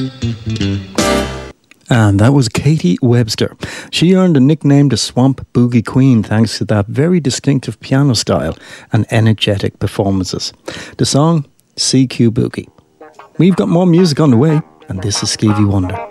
And that was Katie Webster. She earned a nickname the Swamp Boogie Queen thanks to that very distinctive piano style and energetic performances. The song, CQ Boogie. We've got more music on the way, and this is Stevie Wonder.